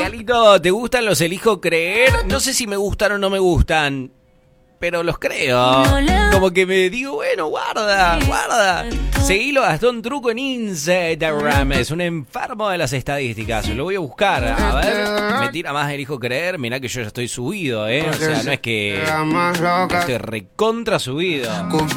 Galito, ¿te gustan los elijo creer? No sé si me gustan o no me gustan, pero los creo. Como que me digo, bueno, guarda. Seguilo a Gastón Truco en Instagram. Es un enfermo de las estadísticas. Lo voy a buscar. A ver, me tira más elijo creer. Mirá que yo ya estoy subido, O sea, no es que estoy recontra subido.